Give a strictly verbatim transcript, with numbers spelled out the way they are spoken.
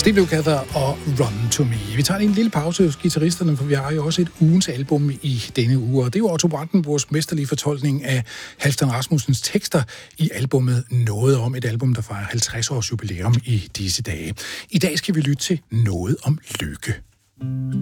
Blue Gather og Run to Me. Vi tager en lille pause hos guitaristerne, for vi har jo også et ugens album i denne uge, og det er jo Otto Brandenburgs mesterlige fortolkning af Halfdan Rasmussens tekster i albumet Noget om, et album, der fejrer halvtreds års jubilæum i disse dage. I dag skal vi lytte til Noget om lykke.